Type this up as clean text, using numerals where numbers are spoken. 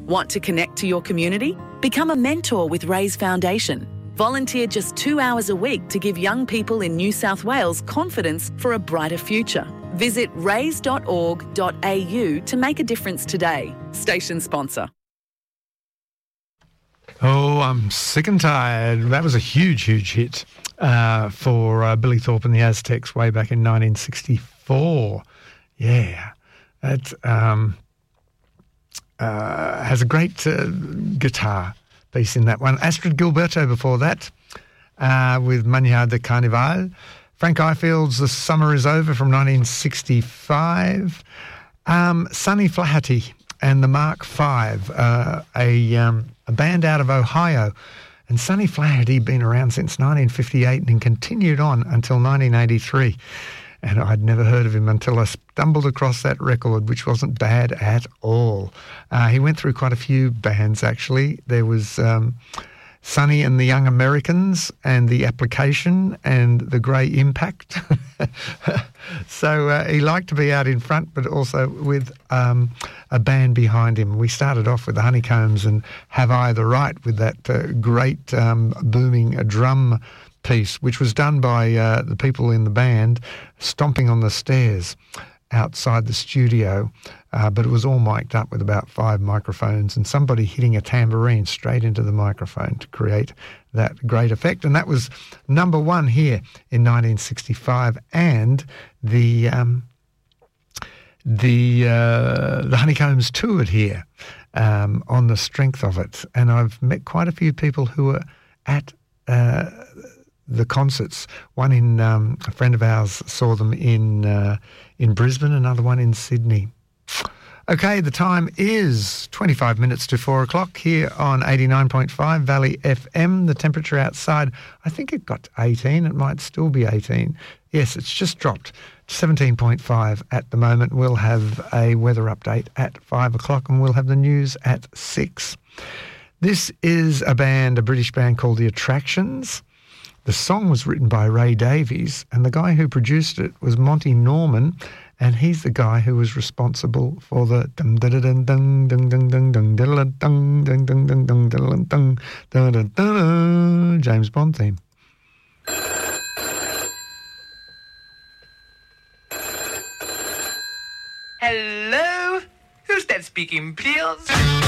Want to connect to your community? Become a mentor with Raise Foundation. Volunteer just 2 hours a week to give young people in New South Wales confidence for a brighter future. Visit raise.org.au to make a difference today. Station sponsor. Oh, I'm sick and tired. That was a huge, huge hit for Billy Thorpe and the Aztecs way back in 1964. Yeah. That has a great guitar piece in that one. Astrid Gilberto before that with Manhã de Carnaval. Frank Ifeld's The Summer Is Over from 1965. Sonny Flaherty and the Mark V, a band out of Ohio. And Sonny Flaherty had been around since 1958 and continued on until 1983. And I'd never heard of him until I stumbled across that record, which wasn't bad at all. He went through quite a few bands, actually. There was Sonny and the Young Americans and The Application and The Grey Impact. So he liked to be out in front, but also with a band behind him. We started off with the Honeycombs and Have I the Right with that great booming drum piece, which was done by the people in the band stomping on the stairs outside the studio, but it was all mic'd up with about 5 microphones and somebody hitting a tambourine straight into the microphone to create that great effect. And that was number 1 here in 1965, and the Honeycombs toured here on the strength of it. And I've met quite a few people who were at the concerts. One in a friend of ours saw them in Brisbane, another one in Sydney. Okay, the time is 25 minutes to 4 o'clock here on 89.5 Valley FM. The temperature outside, I think it got 18. It might still be 18. Yes, it's just dropped to 17.5 at the moment. We'll have a weather update at 5 o'clock and we'll have the news at 6. This is a British band called The Attractions. The song was written by Ray Davies, and the guy who produced it was Monty Norman, and he's the guy who was responsible for the James Bond theme. Hello? Who's that speaking, please?